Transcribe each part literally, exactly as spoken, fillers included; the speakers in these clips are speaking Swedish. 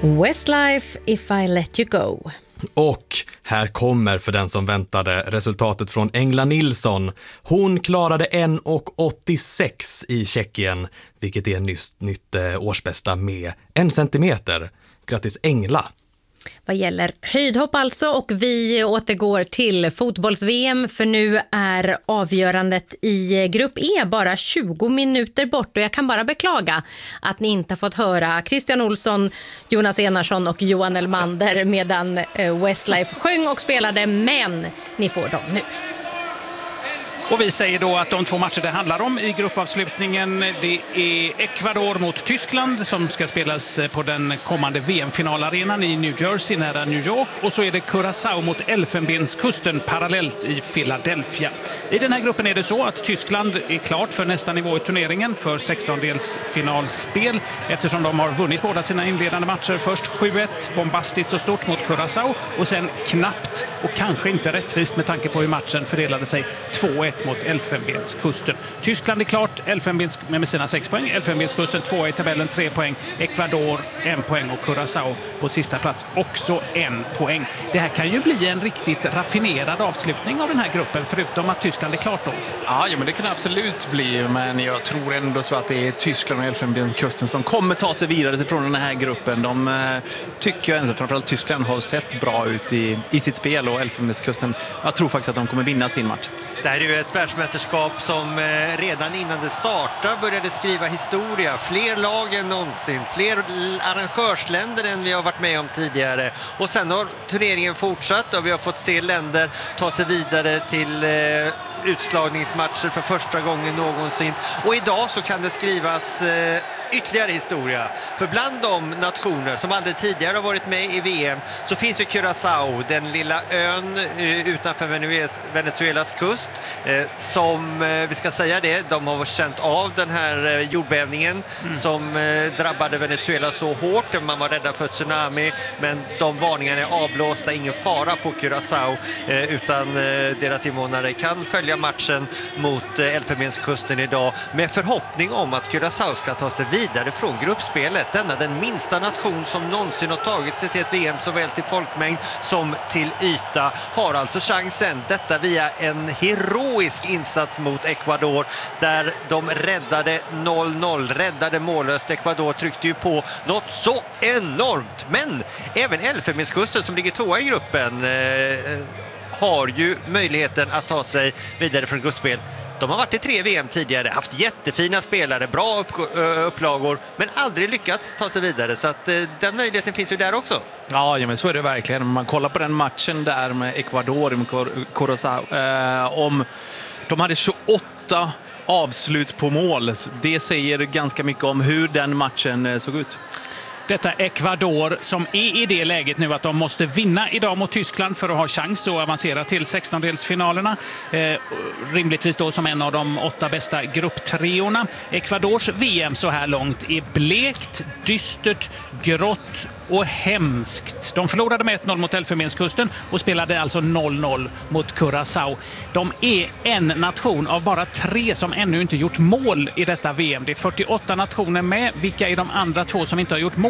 Westlife, If I Let You Go. Och här kommer, för den som väntade, resultatet från Engla Nilsson. Hon klarade en komma åttiosex i Tjeckien, vilket är nytt, nytt årsbästa med en centimeter. Grattis Engla! Vad gäller höjdhopp alltså, och vi återgår till fotbolls-V M, för nu är avgörandet i grupp E bara tjugo minuter bort, och jag kan bara beklaga att ni inte har fått höra Christian Olsson, Jonas Enarsson och Johan Elmander medan Westlife sjöng och spelade, men ni får dem nu. Och vi säger då att de två matcher det handlar om i gruppavslutningen, det är Ecuador mot Tyskland som ska spelas på den kommande V M-finalarenan i New Jersey nära New York. Och så är det Curaçao mot Elfenbenskusten parallellt i Philadelphia. I den här gruppen är det så att Tyskland är klart för nästa nivå i turneringen för sextondelsfinalspel eftersom de har vunnit båda sina inledande matcher. Först sju ett, bombastiskt och stort mot Curaçao, och sen knappt och kanske inte rättvist med tanke på hur matchen fördelade sig, två ett mot Elfenbenskusten. Tyskland är klart Elfenbens, med sina sex poäng. Elfenbenskusten två i tabellen, tre poäng. Ecuador en poäng och Curaçao på sista plats också en poäng. Det här kan ju bli en riktigt raffinerad avslutning av den här gruppen, förutom att Tyskland är klart då. Ja, ja men det kan absolut bli, men jag tror ändå så att det är Tyskland och Elfenbenskusten som kommer ta sig vidare från den här gruppen. De eh, tycker jag, framförallt Tyskland, har sett bra ut i, i sitt spel, och Elfenbenskusten, jag tror faktiskt att de kommer vinna sin match. Det här är ju ett världsmästerskap som redan innan det startade började skriva historia. Fler lag än någonsin, fler arrangörsländer än vi har varit med om tidigare. Och sen har turneringen fortsatt och vi har fått se länder ta sig vidare till utslagningsmatcher för första gången någonsin. Och idag så kan det skrivas ytterligare historia. För bland de nationer som aldrig tidigare har varit med i V M så finns ju Curaçao, den lilla ön utanför Venezuelas kust, som, vi ska säga det, de har känt av den här jordbävningen mm. som drabbade Venezuela så hårt. Man var rädda för tsunami, men de varningarna är avblåsta, ingen fara på Curaçao, utan deras invånare kan följa matchen mot Elfenbenskusten idag med förhoppning om att Curaçao ska ta sig vidare från gruppspelet. Denna den minsta nation som någonsin har tagit sig till ett V M såväl till folkmängd som till yta har alltså chansen. Detta via en heroisk insats mot Ecuador där de räddade noll noll, räddade mållöst. Ecuador tryckte ju på något så enormt, men även Elfenbenskusten som ligger tvåa i gruppen eh, har ju möjligheten att ta sig vidare från gruppspel. De har varit i tre V M tidigare, haft jättefina spelare, bra upp, upplagor, men aldrig lyckats ta sig vidare. Så att, den möjligheten finns ju där också. Ja, ja men så är det verkligen. Om man kollar på den matchen där med Ecuador, med Curaçao, eh, om de hade tjugoåtta avslut på mål. Det säger ganska mycket om hur den matchen såg ut. Detta Ecuador som är i det läget nu att de måste vinna idag mot Tyskland för att ha chans att avancera till sextondelsfinalerna. Eh, rimligtvis då som en av de åtta bästa grupptreorna. Ecuadors V M så här långt är blekt, dystert, grått och hemskt. De förlorade med ett noll mot Elfenbenskusten och spelade alltså noll noll mot Curaçao. De är en nation av bara tre som ännu inte gjort mål i detta V M. Det är fyrtioåtta nationer med. Vilka är de andra två som inte har gjort mål?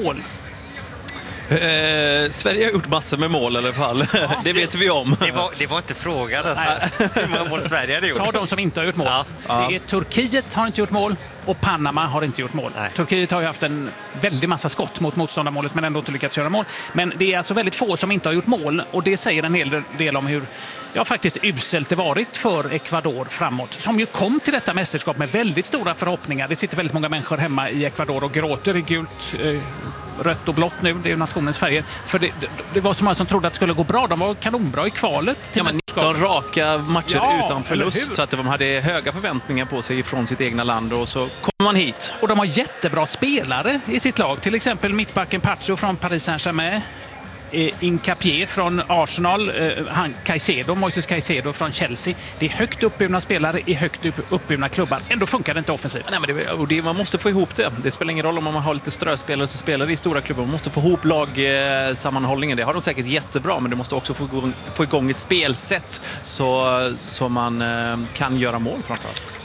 Eh, Sverige har gjort massor med mål i alla fall. Ja, det vet det, vi om. Det var, det var inte frågan alltså. Hur många mål Sverige hade gjort. Ta de som inte har gjort mål. Ja. Det är Turkiet har inte gjort mål och Panama har inte gjort mål. Nej. Turkiet har ju haft en väldigt massa skott mot motståndarmålet men ändå inte lyckats göra mål. Men det är alltså väldigt få som inte har gjort mål, och det säger en hel del om hur ja, faktiskt uselt det varit för Ecuador framåt. Som ju kom till detta mästerskap med väldigt stora förhoppningar. Det sitter väldigt många människor hemma i Ecuador och gråter i gult, eh, rött och blått nu. Det är ju nationens färger. För det, det, det var så många som trodde att det skulle gå bra. De var kanonbra i kvalet. Ja, men nitton raka matcher ja, utan förlust, så att de hade höga förväntningar på sig från sitt egna land, och så kommer man hit. Och de har jättebra spelare i sitt lag. Till exempel mittbacken Pacho från Paris Saint-Germain. Incapié från Arsenal, han Caicedo, Moises Caicedo från Chelsea. Det är högt uppburna spelare i högt uppburna klubbar. Ändå funkar det inte offensivt. Nej, men det, och det, man måste få ihop det. Det spelar ingen roll om man har lite ströspelare som spelar i stora klubbar. Man måste få ihop lagsammanhållningen. Det har de säkert jättebra, men det måste också få igång, få igång ett spelsätt så, så man kan göra mål framförallt.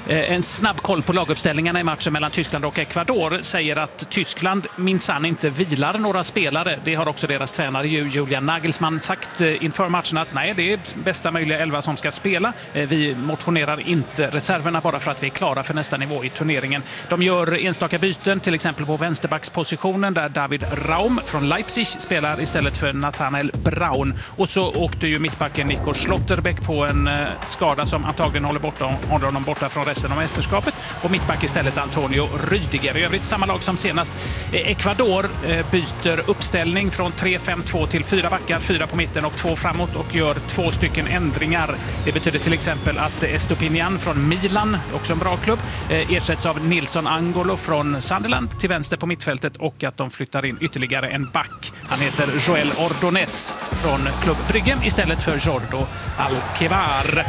En snabb koll på laguppställningarna i matchen mellan Tyskland och Ecuador säger att Tyskland minsann inte vilar några spelare. Det har också deras tränare Julian Nagelsmann sagt inför matchen att nej, det är bästa möjliga elva som ska spela. Vi motionerar inte reserverna bara för att vi är klara för nästa nivå i turneringen. De gör enstaka byten, till exempel på vänsterbackspositionen där David Raum från Leipzig spelar istället för Nathanael Braun. Och så åkte ju mittbacken Nico Schlotterbeck på en skada som antagligen håller, borta, håller honom borta från resten av mästerskapet. Och mittback istället Antonio Rüdiger. I övrigt samma lag som senast. Ecuador byter uppställning från tre fem två till fyra backar, fyra på mitten och två framåt och gör två stycken ändringar. Det betyder till exempel att Estopinian från Milan, också en bra klubb, ersätts av Nilson Angolo från Sunderland till vänster på mittfältet och att de flyttar in ytterligare en back. Han heter Joel Ordonez från Klubb Brygge istället för Jordo Alquevar.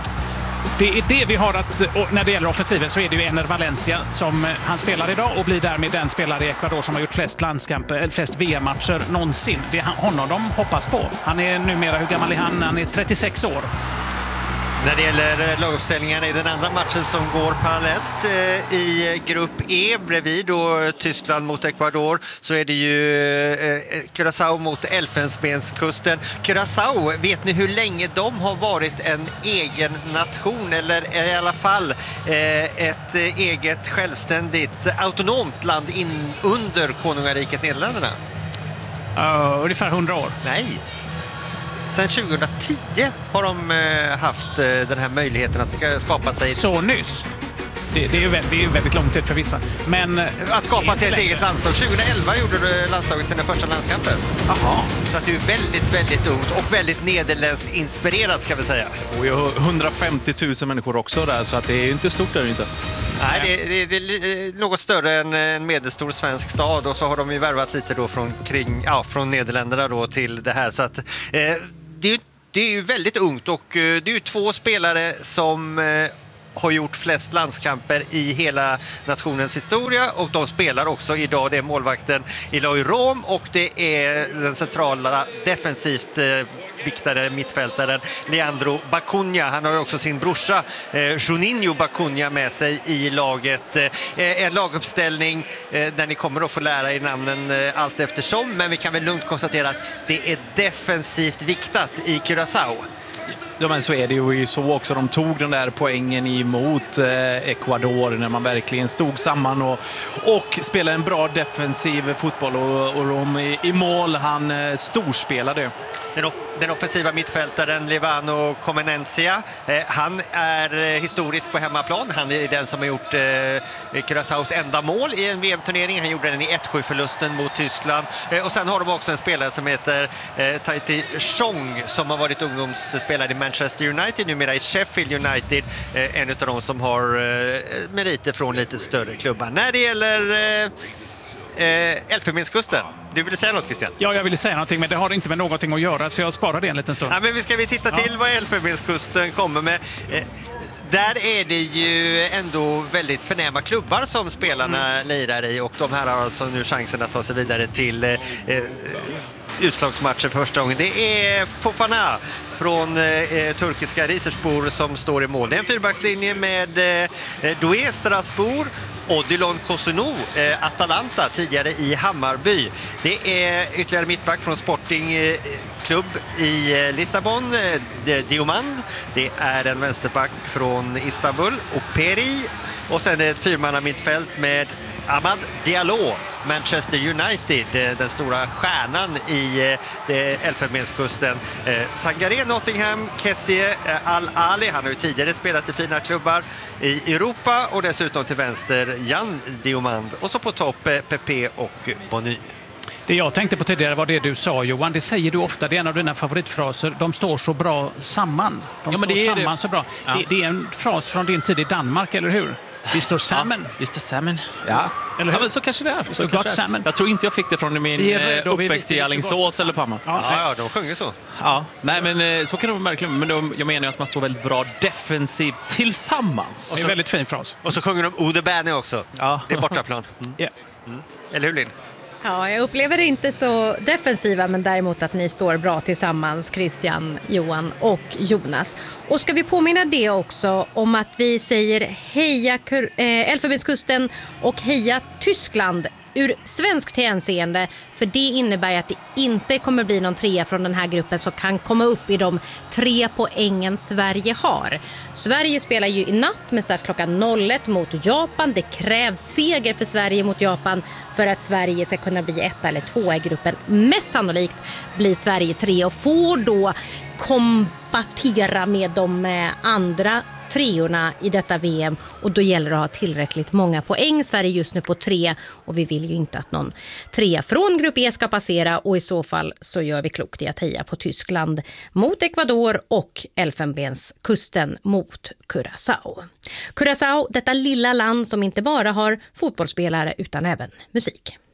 Det är det vi har att, och när det gäller offensiven så är det ju Ener Valencia som han spelar idag och blir därmed den spelare i Ecuador som har gjort flest landskamper, flest V M-matcher någonsin. Det är honom de hoppas på. Han är numera, hur gammal är han? Han är trettiosex år. När det gäller laguppställningarna i den andra matchen som går parallellt eh, i grupp E bredvid då Tyskland mot Ecuador så är det ju eh, Curaçao mot Elfenbenskusten. Curaçao, vet ni hur länge de har varit en egen nation eller i alla fall eh, ett eh, eget självständigt autonomt land in under konungariket Nederländerna? Uh, ungefär hundra år. Nej. Sen tjugohundratio har de haft den här möjligheten att skapa sig... Så nyss. Det, det, är ju väldigt, det är ju väldigt lång tid för vissa. Men att skapa sig ett längre. Eget landslag. tjugohundraelva gjorde landslaget sina första landskamper. Aha. Så att det är väldigt, väldigt ungt och väldigt nederländskt inspirerat ska vi säga. Och vi har hundrafemtio tusen människor också där så att det är ju inte stort där inte. Nej, det, det, det är något större än en medelstor svensk stad och så har de ju värvat lite då från, kring, ja, från Nederländerna då till det här. Så att... Eh, Det är, det är ju väldigt ungt och det är ju två spelare som eh, har gjort flest landskamper i hela nationens historia och de spelar också idag. Det är målvakten Eloy Rom och det är den centrala defensivt eh, viktare mittfältaren Leandro Bacunha. Han har ju också sin brorsa eh, Juninho Bacunha med sig i laget. Eh, en laguppställning eh, där ni kommer att få lära er namnen eh, allt eftersom, men vi kan väl lugnt konstatera att det är defensivt viktat i Curaçao. Ja, men så är det ju så också. De tog den där poängen emot eh, Ecuador när man verkligen stod samman och, och spelade en bra defensiv fotboll och, och Rom i, i mål. Han eh, storspelade. Den, off- den offensiva mittfältaren Levano Comenencia, eh, han är eh, historisk på hemmaplan. Han är den som har gjort eh, Curaçaos enda mål i en V M-turnering. Han gjorde den i ett sju-förlusten mot Tyskland. Eh, och sen har de också en spelare som heter eh, Tahiti Chong som har varit ungdomsspelare i Manchester United, numera i Sheffield United. Eh, en av de som har eh, meriter från lite större klubbar. När det gäller... Eh, Eh, Elfenbenskusten. Du ville säga något, Christian? Ja, jag ville säga någonting, men det har inte med någonting att göra, så jag sparar det en liten stund. Ja, men vi ska vi titta till ja. vad Elfenbenskusten kommer med. Eh, där är det ju ändå väldigt förnäma klubbar som spelarna mm. lirar i och de här har alltså nu chansen att ta sig vidare till eh, utslagsmatcher första gången. Det är Fofana från eh, turkiska Rizespor som står i mål. Det är en fyrbackslinje med eh, Doué Strasbourg, Odilon Kosunou, eh, Atalanta, tidigare i Hammarby. Det är ytterligare mittback från Sporting eh, klubb i eh, Lissabon, eh, Diomand. Det är en vänsterback från Istanbul, Operi. Och sen är det ett fyrmanna mittfält med Amad Diallo, Manchester United, den stora stjärnan i Elfenbenskusten. Sangaré, Nottingham, Kessie, Al-Ali, han har ju tidigare spelat i fina klubbar i Europa och dessutom till vänster Jan Diomand. Och så på topp Pepe och Bonny. Det jag tänkte på tidigare var det du sa, Johan. Det säger du ofta, det är en av dina favoritfraser. De står så bra samman. De ja, men står det är samman det. så bra. Ja. Det, det är en fras från din tid i Danmark, eller hur? Vi står samman. Ja, vi står samman. Ja. Eller Ja, men så kanske det är. Så kanske det är. Jag tror inte jag fick det från min är, uppväxt i Alingsås eller Pamma. Ja, ja, de sjunger så. Ja, nej men så kan det vara verkligen. Men de, jag menar ju att man står väldigt bra defensivt tillsammans. Det är en väldigt fin fras. Och så sjunger de Ode Bernie också. Ja. Det är bortaplan. Mm. Yeah. Mm. Eller hur, Linn? Ja, jag upplever det inte så defensiva, men däremot att ni står bra tillsammans, Christian, Johan och Jonas. Och ska vi påminna det också om att vi säger heja Kur- äh, Elfenbenskusten och heja Tyskland ur svenskt hänseende, för det innebär att det inte kommer bli någon trea från den här gruppen som kan komma upp i de tre poängen Sverige har. Sverige spelar ju i natt med start klockan noll ett mot Japan. Det krävs seger för Sverige mot Japan för att Sverige ska kunna bli ett eller två i gruppen. Mest sannolikt blir Sverige tre och får då kompatera med de andra treorna i detta V M, och då gäller det att ha tillräckligt många poäng. Sverige just nu på tre, och vi vill ju inte att någon trea från grupp E ska passera, och i så fall så gör vi klokt i att heja på Tyskland mot Ecuador och Elfenbenskusten mot Curaçao. Curaçao, detta lilla land som inte bara har fotbollsspelare utan även musik.